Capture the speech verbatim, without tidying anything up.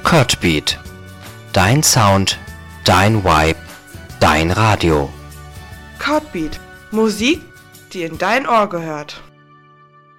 Codbeat. Dein Sound, dein Vibe, dein Radio. Codbeat. Musik, die in dein Ohr gehört.